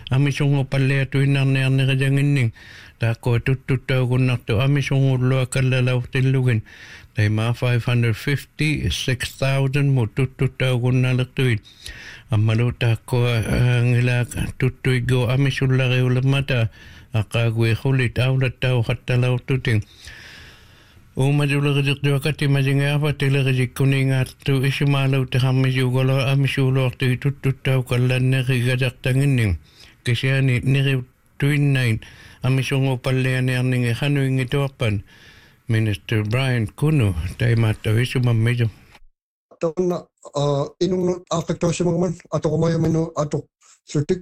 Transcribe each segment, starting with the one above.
amisungo palea tuinarniarniqajanginning taakko tuttutaugunnartu amisungulluа kallalautillugen taima 550 6000 mut tuttutaugunnalерtuit ammalu taakko ngila tuttuigo amisullariulemata aqaagui khulit aulattau khattalaututing umajulerjirtuakati majingaapa tilerjikkuningaartu isimalau tahammisugolo amisuulortu tuttutau kallannerigajaqtanginning kisiani niriuttuinnain amisungo palleaniarninge hanuingituappan Minister Brian Kunu taimattavisumammijo tonna inun aqattausimaman atoqomayaminu atoq sutik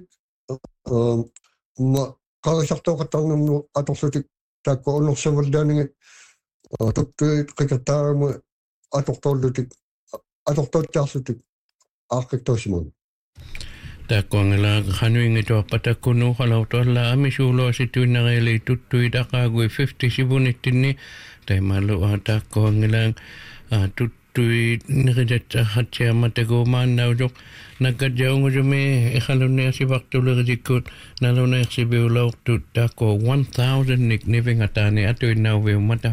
ma qarisartoqattarnamnu atorsutik taakko unorsavaldaninge tuttuit qikattaarama atortorlutik atortortaarsutik aqattausimaman taakkoangela hanuingituappatakunu halautolla amisuuloosituinnareeli tuttuit aqaagui 50 sivunittinni taimalu taakkoangelang tuttuit nirijatsaqatsiamatagumaannaujoq nakatjaungujumi iqalunniasivartulerjikkut naluneersibiulortut taakko 1000 niknivingataani atuinnauviummata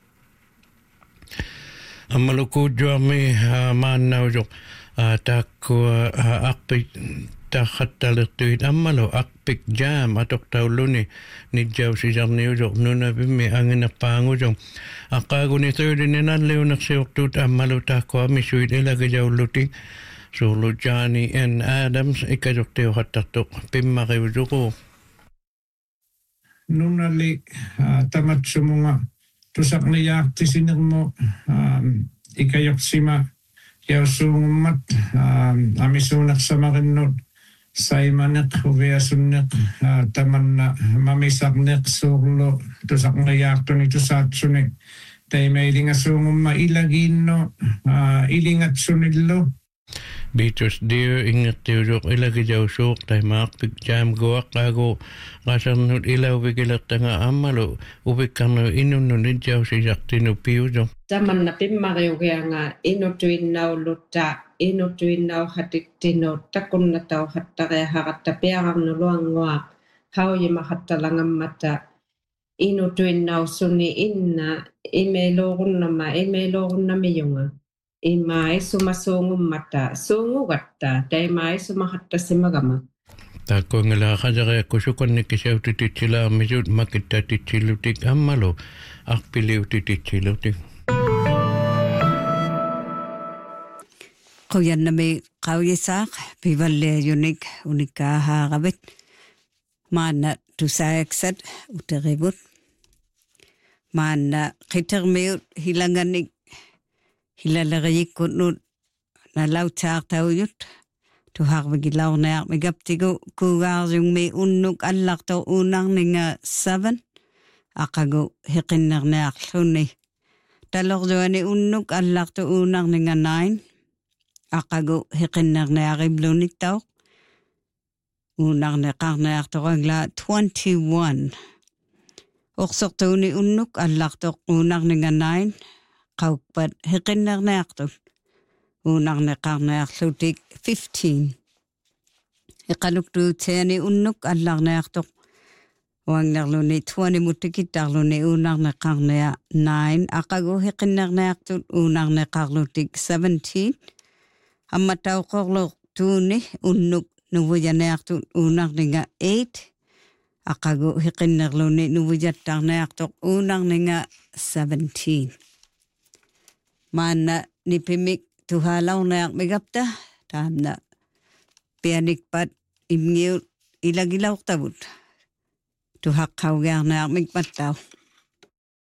ammalukuujjuarmi maannaujoq taakko aqpik taxattalertuit ammalu aqpik jam atoqtauluni nijjausisarniujoq nunapimmi anginerpaangujoq aqaaguni thuudininalliunersiortut ammalu taakko amisuit ilagajaullutik suurlu Johnny N. Adams ikajoqtiuqattartuq pimmariusuqu nunali tamatsumunga tusaqniyaaqtisinermu ikayoqsima yausungummat amisuuneqsamarinnut saimaneq uviasunneq tamanna mamisarneq suurlu tusaqniyaaqtuni tusaatsuni taimailingasungumma ilagiinno ilingatsunillu Beatrice Deer ingertiujoq ilagijausuuq taimaaqpik jam guaqqaagu qasarnut ilauvigilertanga ammalu uvikkarnu inunnu nijjausisartinu piujoq tamanna pimmariugianga inutuinnaulutta inutuinnauhatiktinut takunnatau hattariahaqatta piararnuluangua haujimaqattalangammata inutuinnaussuni inna imeiluurunnamiyunga imai sumasuungummata suungugatta taimai sumahattasimagama taakkoangela qajariakkusuqannikkisaututitsilaammisuut makittatitsilutik ammalu arpiliutititsilutik quyannami qauyisaaq pivalliayunik unikaahaaqavit maanna tusaaksat uteribut maanna qitermiut hilanganik hilaleriyikkutnut nalautaaqtaujut tuharvigilaurniaq migaptigu kuugaarjungmi unnuk allartor uunarninga 7 aqagu hiqinnerniarlunni talorjuani unnuk allartor uunarninga 9 aqagu hiqinnerniariblunittauq uunarneqarniartorangla 21 orsortuuni unnuk allartor uunarninga 9 qaukpat hiqinnerniartut uunarneqarniarlutik 15 iqaluktuutiani unnuk allarniartoq uangnerluni 20 mutikittarluni uunarneqarnia 9 aqagu hiqinnerniartut uunarneqarlutik 17 ammatauqorlutuuni unnuk nuvujaniartut uunarninga 8 aqagu hiqinnerluni nuvujattarniartoq uunarninga 17 maanna nipimik tuhalaurniaq migapta taamna pianikpat imngiut ilagilaurtavut tuhaqqaugiarniaq mikmattau